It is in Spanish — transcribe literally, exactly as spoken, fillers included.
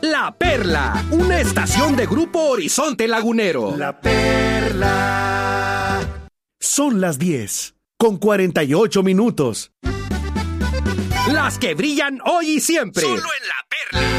La Perla, una estación de Grupo Horizonte Lagunero. La Perla. Son las diez, con cuarenta y ocho minutos. Las que brillan hoy y siempre. Solo en La Perla.